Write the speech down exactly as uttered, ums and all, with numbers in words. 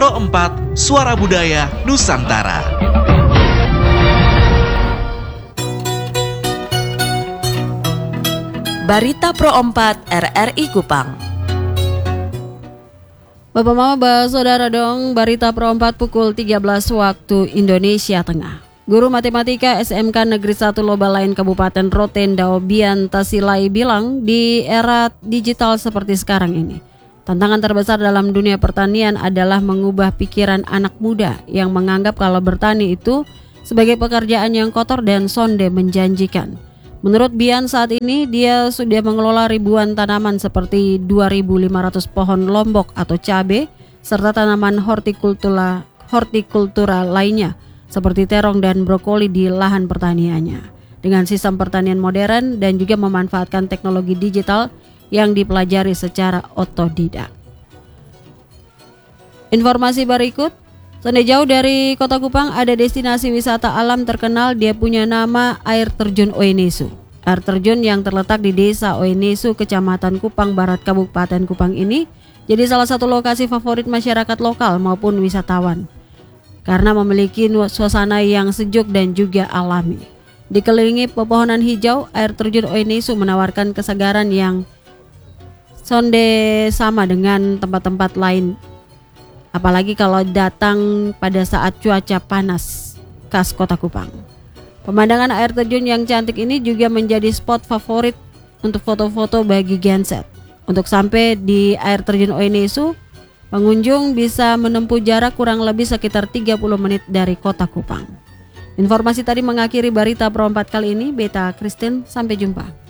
Pro empat, Suara Budaya Nusantara. Barita Pro empat R R I Kupang. Bapak Mama, Bapak Saudara dong, Barita Pro empat pukul tiga belas waktu Indonesia Tengah. Guru Matematika S M K Negeri satu Lobalain Kabupaten Rotendao Bian Tasilai bilang, di era digital seperti sekarang ini, tantangan terbesar dalam dunia pertanian adalah mengubah pikiran anak muda yang menganggap kalau bertani itu sebagai pekerjaan yang kotor dan sonde menjanjikan. Menurut Bian, saat ini dia sudah mengelola ribuan tanaman seperti dua ribu lima ratus pohon lombok atau cabai, serta tanaman hortikultura, hortikultura lainnya seperti terong dan brokoli di lahan pertaniannya. Dengan sistem pertanian modern dan juga memanfaatkan teknologi digital yang dipelajari secara otodidak. Informasi berikut. Tidak jauh dari Kota Kupang ada destinasi wisata alam terkenal, dia punya nama Air Terjun Oenesu. Air terjun yang terletak di Desa Oenesu, Kecamatan Kupang Barat, Kabupaten Kupang ini jadi salah satu lokasi favorit masyarakat lokal maupun wisatawan karena memiliki suasana yang sejuk dan juga alami. Dikelilingi pepohonan hijau, Air Terjun Oenesu menawarkan kesegaran yang sonde sama dengan tempat-tempat lain. Apalagi kalau datang pada saat cuaca panas khas Kota Kupang. Pemandangan air terjun yang cantik ini juga menjadi spot favorit untuk foto-foto bagi genset. Untuk sampai di air terjun Oenesu, pengunjung bisa menempuh jarak kurang lebih sekitar tiga puluh menit dari Kota Kupang. Informasi tadi mengakhiri Barita Pro empat kali ini. Beta Christine, sampai jumpa.